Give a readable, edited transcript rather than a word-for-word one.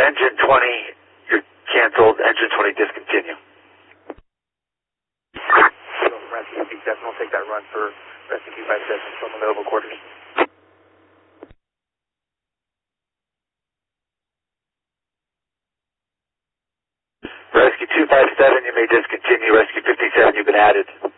engine 20, you're canceled. Engine 20, discontinue. Rescue 57, we'll take that run for Rescue 257 from the Nova quarters. Rescue 257, you may discontinue. Rescue 57, you've been added.